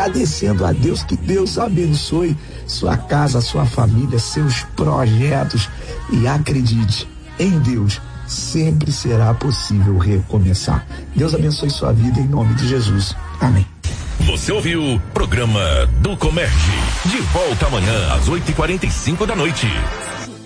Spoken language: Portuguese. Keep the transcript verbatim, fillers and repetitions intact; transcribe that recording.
agradecendo a Deus. Que Deus abençoe sua casa, sua família, seus projetos, e acredite em Deus, sempre será possível recomeçar. Deus abençoe sua vida em nome de Jesus. Amém. Você ouviu programa do Comerge. De volta amanhã às oito e quarenta e cinco da noite.